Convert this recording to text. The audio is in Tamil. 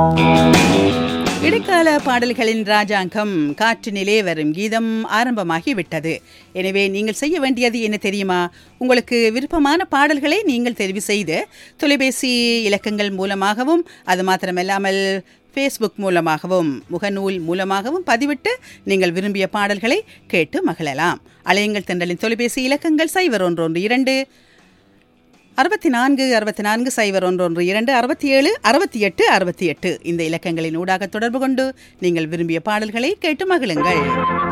இடைக்கால பாடல்களின் ராஜாங்கம் காற்றினிலே வரும் கீதம் ஆரம்பமாகிவிட்டது. எனவே நீங்கள் செய்ய வேண்டியது என்ன தெரியுமா? உங்களுக்கு விருப்பமான பாடல்களை நீங்கள் தெரிவு செய்து தொலைபேசி இலக்கங்கள் மூலமாகவும் அது மாத்திரமல்லாமல் ஃபேஸ்புக் மூலமாகவும் முகநூல் மூலமாகவும் பதிவிட்டு நீங்கள் விரும்பிய பாடல்களை கேட்டு மகிழலாம். அலையுங்கள் தென்றலின் தொலைபேசி இலக்கங்கள் 0112 64 64 0112 67 68 68 இந்த இலக்கங்களின் ஊடாக தொடர்பு கொண்டு நீங்கள் விரும்பிய பாடல்களை கேட்டு மகிழுங்கள்.